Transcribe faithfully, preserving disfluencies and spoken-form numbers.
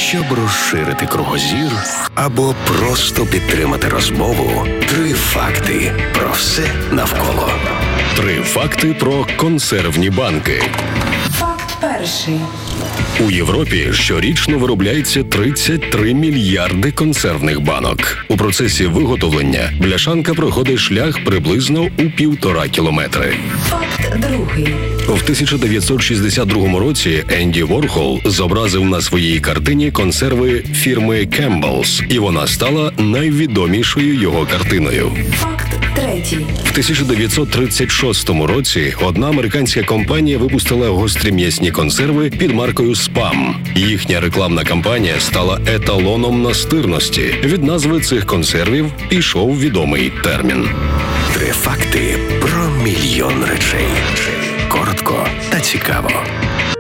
Щоб розширити кругозір або просто підтримати розмову, три факти про все навколо. Три факти про консервні банки. Факт перший. У Європі щорічно виробляється тридцять три мільярди консервних банок. У процесі виготовлення бляшанка проходить шлях приблизно у півтора кілометри. Факт другий. В тисяча дев'ятсот шістдесят другому році Енді Ворхол зобразив на своїй картині консерви фірми Campbell's, і вона стала найвідомішою його картиною. Факт третій. В тисяча дев'ятсот тридцять шостому році одна американська компанія випустила гострі м'ясні консерви під маркою Spam. Їхня рекламна кампанія стала еталоном настирності. Від назви цих консервів пішов відомий термін. Три факти про мільйон речей. Коротко та цікаво.